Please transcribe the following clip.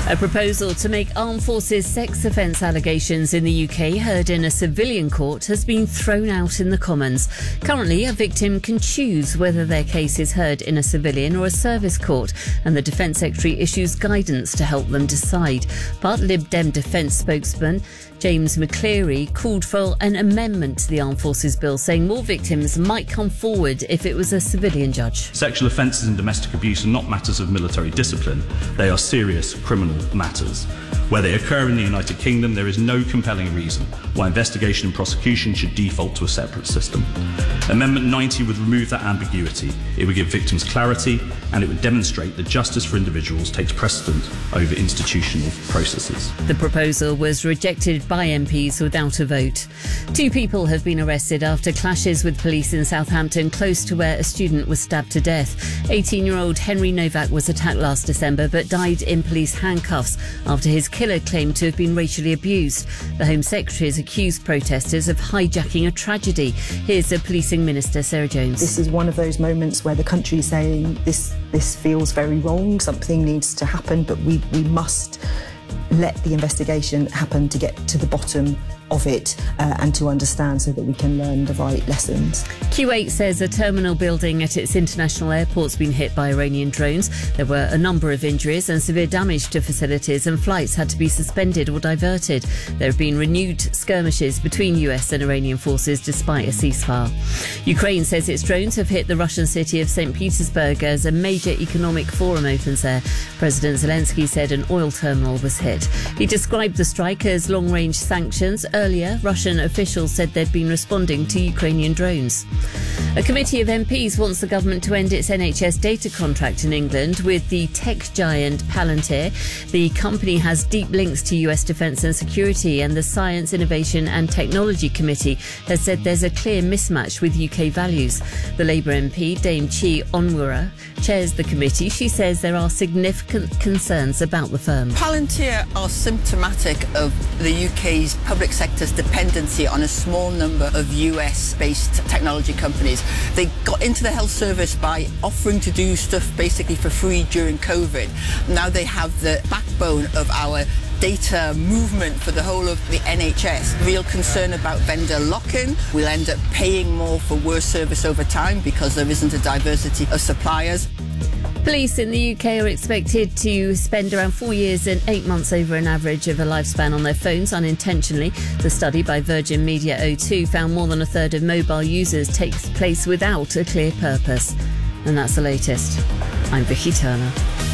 A proposal to make armed forces sex offence allegations in the UK heard in a civilian court has been thrown out in the Commons. Currently, a victim can choose whether their case is heard in a civilian or a service court, and the Defence Secretary issues guidance to help them decide. But Lib Dem Defence spokesman James McCleary called for an amendment to the Armed Forces Bill, saying more victims might come forward if it was a civilian judge. Sexual offences and domestic abuse are not matters of military discipline. They are serious criminal matters. Where they occur in the United Kingdom, there is no compelling reason why investigation and prosecution should default to a separate system. Amendment 90 would remove that ambiguity. It would give victims clarity, and it would demonstrate that justice for individuals takes precedent over institutional processes. The proposal was rejected by MPs without a vote. 2 people have been arrested after clashes with police in Southampton, close to where a student was stabbed to death. 18-year-old Henry Novak was attacked last December but died in police handcuffs after his killer claimed to have been racially abused. The Home Secretary has accused protesters of hijacking a tragedy. Here's the Policing Minister, Sarah Jones. This is one of those moments where the country is saying this feels very wrong, something needs to happen, but we must let the investigation happen to get to the bottom of it and to understand so that we can learn the right lessons. Kuwait says a terminal building at its international airport's been hit by Iranian drones. There were a number of injuries and severe damage to facilities, and flights had to be suspended or diverted. There have been renewed skirmishes between US and Iranian forces despite a ceasefire. Ukraine says its drones have hit the Russian city of St. Petersburg as a major economic forum opens there. President Zelensky said an oil terminal was hit. He described the strike as long-range sanctions. Earlier, Russian officials said they'd been responding to Ukrainian drones. A committee of MPs wants the government to end its NHS data contract in England with the tech giant Palantir. The company has deep links to US defence and security, and the Science, Innovation and Technology Committee has said there's a clear mismatch with UK values. The Labour MP, Dame Chi Onwurah, chairs the committee. She says there are significant concerns about the firm. Palantir are symptomatic of the UK's public sector's dependency on a small number of US-based technology companies. They got into the health service by offering to do stuff basically for free during COVID. Now they have the backbone of our data movement for the whole of the NHS. Real concern about vendor lock-in. We'll end up paying more for worse service over time because there isn't a diversity of suppliers. Police in the UK are expected to spend around 4 years and 8 months over an average of a lifespan on their phones unintentionally. The study by Virgin Media O2 found more than a third of mobile users takes place without a clear purpose. And that's the latest. I'm Vicky Turner.